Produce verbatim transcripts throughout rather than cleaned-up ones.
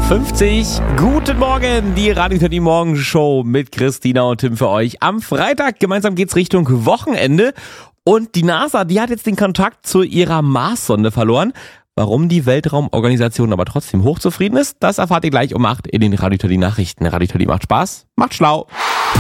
fünfzig. Guten Morgen, die Radio Teddy Morgenshow mit Christina und Tim für euch. Am Freitag gemeinsam geht's Richtung Wochenende und die NASA, die hat jetzt den Kontakt zu ihrer Mars-Sonde verloren. Warum die Weltraumorganisation aber trotzdem hochzufrieden ist, das erfahrt ihr gleich um acht in den Radio Teddy Nachrichten. Radio Teddy macht Spaß, macht schlau.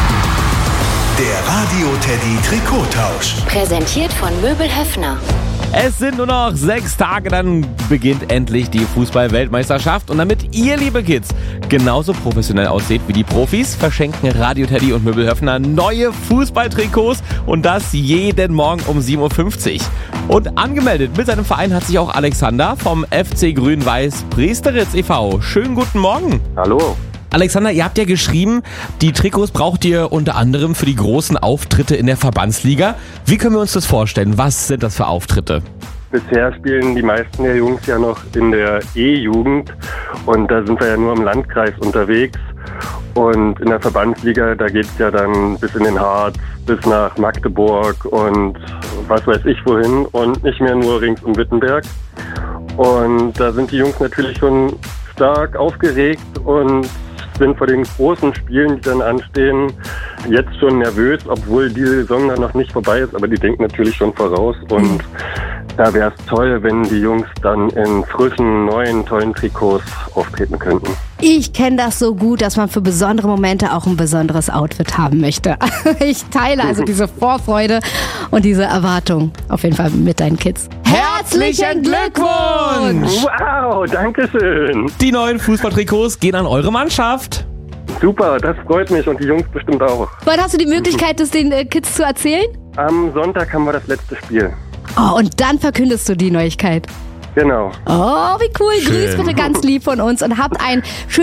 Der Radio Teddy Trikottausch. Präsentiert von Möbel Höffner. Es sind nur noch sechs Tage, dann beginnt endlich die Fußball-Weltmeisterschaft. Und damit ihr, liebe Kids, genauso professionell aussieht wie die Profis, verschenken Radio Teddy und Möbel Höffner neue Fußballtrikots und das jeden Morgen um sieben Uhr fünfzig. Und angemeldet mit seinem Verein hat sich auch Alexander vom F C Grün-Weiß Priesteritz e V Schönen guten Morgen. Hallo. Alexander, ihr habt ja geschrieben, die Trikots braucht ihr unter anderem für die großen Auftritte in der Verbandsliga. Wie können wir uns das vorstellen? Was sind das für Auftritte? Bisher spielen die meisten der Jungs ja noch in der E-Jugend und da sind wir ja nur im Landkreis unterwegs. Und in der Verbandsliga, da geht es ja dann bis in den Harz, bis nach Magdeburg und was weiß ich wohin und nicht mehr nur rings um Wittenberg. Und da sind die Jungs natürlich schon stark aufgeregt und sind vor den großen Spielen, die dann anstehen, jetzt schon nervös, obwohl die Saison dann noch nicht vorbei ist, aber die denken natürlich schon voraus und da wäre es toll, wenn die Jungs dann in frischen, neuen, tollen Trikots auftreten könnten. Ich kenne das so gut, dass man für besondere Momente auch ein besonderes Outfit haben möchte. Ich teile also diese Vorfreude und diese Erwartung auf jeden Fall mit deinen Kids. Herzlichen Glückwunsch! Wow, danke schön. Die neuen Fußballtrikots gehen an eure Mannschaft. Super, das freut mich und die Jungs bestimmt auch. Wann hast du die Möglichkeit, das den äh, Kids zu erzählen? Am Sonntag haben wir das letzte Spiel. Oh, und dann verkündest du die Neuigkeit. Genau. Oh, wie cool. Schön. Grüß bitte ganz lieb von uns und habt ein schönes